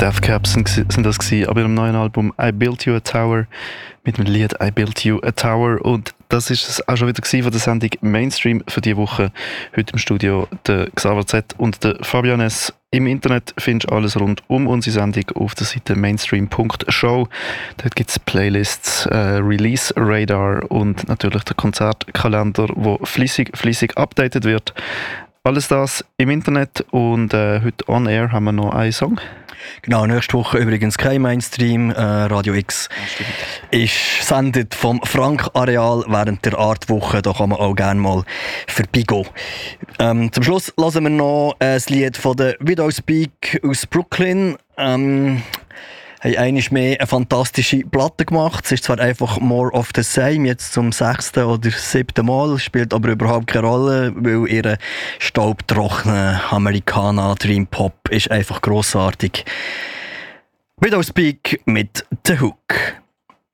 Death Cab sind das gewesen, aber ihrem neuen Album I Built You a Tower mit dem Lied I Built You a Tower. Und das ist es auch schon wieder gewesen von der Sendung Mainstream für diese Woche. Heute im Studio der Xaver Z und der Fabian S. Im Internet findest du alles rund um unsere Sendung auf der Seite mainstream.show. Dort gibt es Playlists, Release Radar und natürlich den Konzertkalender, der fließig updated wird. Alles das im Internet und heute on air haben wir noch einen Song. Genau, nächste Woche übrigens kein Mainstream. Radio X ist sendet vom Frank-Areal während der Artwoche. Da kann man auch gerne mal vorbeigehen. Zum Schluss hören wir noch ein Lied von der Widowspeak aus Brooklyn. Haben einmal mehr eine fantastische Platte gemacht. Es ist zwar einfach more of the same, jetzt zum 6. oder 7. Mal, spielt aber überhaupt keine Rolle, weil ihre staubtrockene Americana Dream Pop ist einfach grossartig. Widowspeak mit The Hook.